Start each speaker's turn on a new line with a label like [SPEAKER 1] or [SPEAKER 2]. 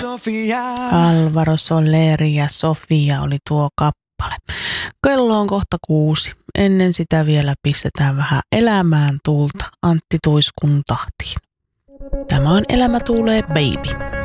[SPEAKER 1] Alvaro Soleri ja Sofia oli tuo kappale. Kello on kohta 6. Ennen sitä vielä pistetään vähän elämään tuulta Antti Tuiskun tahtiin. Tämä on Elämä tuulee, baby.